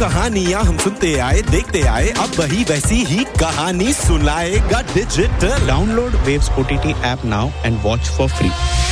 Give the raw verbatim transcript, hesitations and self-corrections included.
कहानियां हम सुनते आए, देखते आए, अब वही वैसी ही कहानी सुनाएगा digital. Download Waves O T T app now and watch for free.